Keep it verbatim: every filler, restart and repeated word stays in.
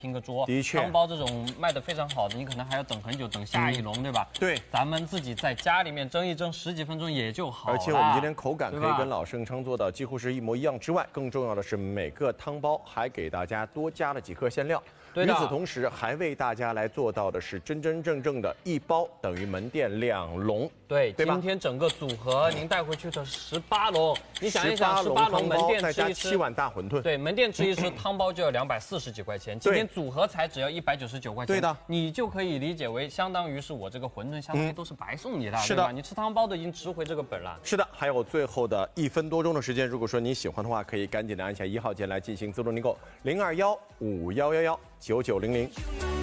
拼个桌， 的确， 汤包这种卖的非常好的，你可能还要等很久，等下一笼，嗯、对吧？ 对， 咱们自己在家里面蒸一蒸，十几分钟也就好了。 而且我们今天口感可以跟老盛昌做到几乎是一模一样之外，更重要的是每个汤包还给大家多加了几颗馅料。与此同时，还为大家来做到的是真真正正的一包等于门店两笼。 对， 对吧？ 今天整个组合您带回去的十八笼，你想一想，十八笼门店再加吃一吃七碗大馄饨， 对，门店吃一吃汤包就要两百四十几块钱，今天组合才只要一百九十九块钱。 对的， 你就可以理解为相当于是我这个馄饨相当于都是白送你的， 是的， 你吃汤包都已经值回这个本了。 是的，还有最后的一分多钟的时间，如果说你喜欢的话，可以赶紧的按下一号键来进行自动订购，零二幺五幺幺幺九九零零。